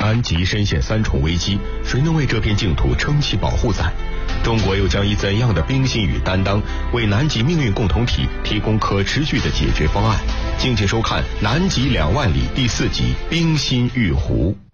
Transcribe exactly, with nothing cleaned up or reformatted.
南极深陷三重危机，谁能为这片净土撑起保护伞？中国又将以怎样的冰心与担当，为南极命运共同体提供可持续的解决方案？敬请收看《南极两万里》第四集《冰心玉壶》。